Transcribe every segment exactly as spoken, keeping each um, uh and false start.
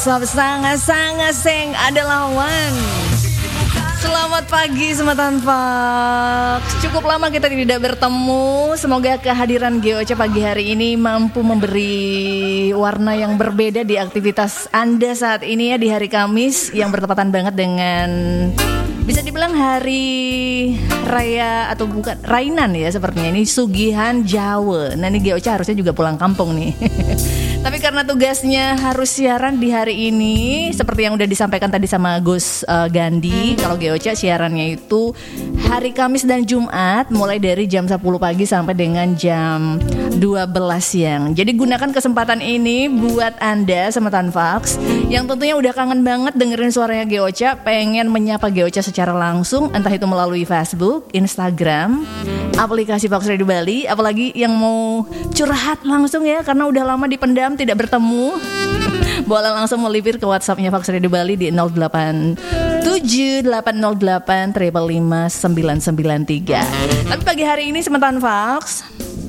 Sangat-sangat seng ada lawan. Selamat pagi Sematan Fox. Cukup lama kita tidak bertemu. Semoga kehadiran Geocha pagi hari ini mampu memberi warna yang berbeda di aktivitas Anda saat ini ya, di hari Kamis yang bertepatan banget dengan bisa dibilang hari raya atau bukan Rainan ya, sepertinya ini Sugihan Jawa. Nah ini Geocha harusnya juga pulang kampung nih. Tapi karena tugasnya harus siaran di hari ini, seperti yang udah disampaikan tadi sama Gus uh, Gandhi, kalau Geocha siarannya itu hari Kamis dan Jumat mulai dari jam sepuluh pagi sampai dengan jam dua belas siang. Jadi gunakan kesempatan ini buat Anda Sematan Fox yang tentunya udah kangen banget dengerin suaranya Geocha, pengen menyapa Geocha secara langsung, entah itu melalui Facebook, Instagram, aplikasi Fox Radio Bali, apalagi yang mau curhat langsung ya karena udah lama dipendam tidak bertemu, boleh langsung melipir ke WhatsAppnya Fox Radio Bali di nol delapan tujuh delapan nol delapan lima lima sembilan sembilan tiga. Tapi pagi hari ini Sematan Fox,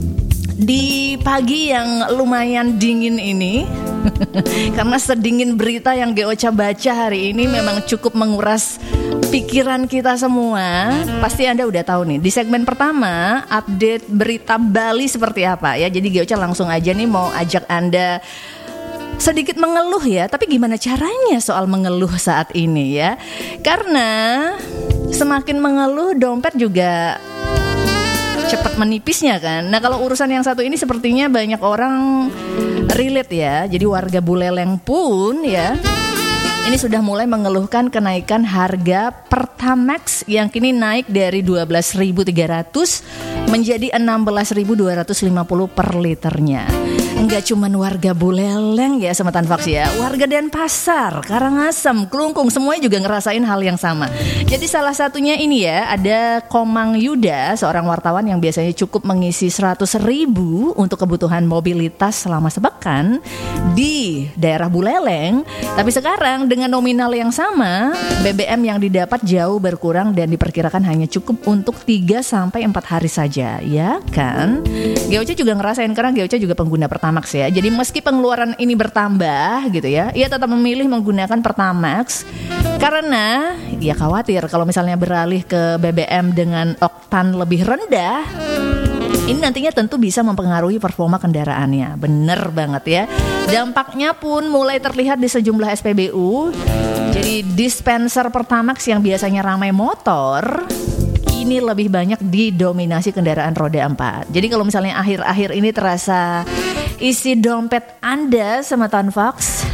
di pagi yang lumayan dingin ini karena sedingin berita yang Geocha baca hari ini memang cukup menguras pikiran kita semua. Pasti Anda udah tahu nih, di segmen pertama update berita Bali seperti apa ya. Jadi Geocha langsung aja nih mau ajak Anda sedikit mengeluh ya. Tapi gimana caranya soal mengeluh saat ini ya, karena semakin mengeluh dompet juga cepat menipisnya kan. Nah kalau urusan yang satu ini sepertinya banyak orang relate ya. Jadi warga Buleleng pun ya ini sudah mulai mengeluhkan kenaikan harga Pertamax yang kini naik dari dua belas ribu tiga ratus menjadi enam belas ribu dua ratus lima puluh per liternya. Enggak cuman warga Buleleng ya Sematan Fox ya, warga Denpasar, Karangasem, Klungkung semuanya juga ngerasain hal yang sama. Jadi salah satunya ini ya, ada Komang Yuda, seorang wartawan yang biasanya cukup mengisi seratus ribu untuk kebutuhan mobilitas selama sepekan di daerah Buleleng. Tapi sekarang dengan nominal yang sama, B B M yang didapat jauh berkurang dan diperkirakan hanya cukup untuk tiga sampai empat hari saja, ya kan? Geocha juga ngerasain karena Geocha juga pengguna Pertamax ya. Jadi meski pengeluaran ini bertambah gitu ya, ia tetap memilih menggunakan Pertamax karena ia khawatir kalau misalnya beralih ke B B M dengan oktan lebih rendah, ini nantinya tentu bisa mempengaruhi performa kendaraannya. Bener banget ya. Dampaknya pun mulai terlihat di sejumlah S P B U. Jadi dispenser Pertamax yang biasanya ramai motor ini lebih banyak didominasi kendaraan roda empat. Jadi kalau misalnya akhir-akhir ini terasa isi dompet Anda Sematan Fox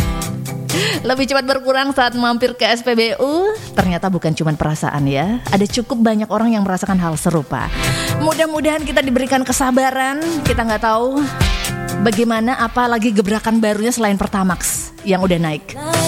lebih cepat berkurang saat mampir ke S P B U, ternyata bukan cuma perasaan ya. Ada cukup banyak orang yang merasakan hal serupa. Mudah-mudahan kita diberikan kesabaran. Kita nggak tahu bagaimana apalagi gebrakan barunya selain Pertamax yang udah naik.